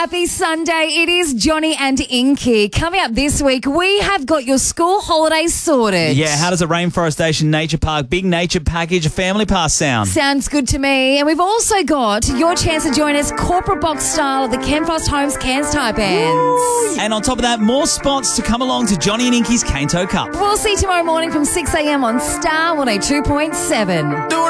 Happy Sunday. It is Johnny and Inky. Coming up this week, we have got your school holidays sorted. Yeah, how does a Rainforestation Nature Park Big Nature Package Family Pass sound? Sounds good to me. And we've also got your chance to join us corporate box style at the Ken Frost Homes Cairns Type Ends. And on top of that, more spots to come along to Johnny and Inky's Canto Cup. We'll see you tomorrow morning from 6 a.m. on Star 102.7.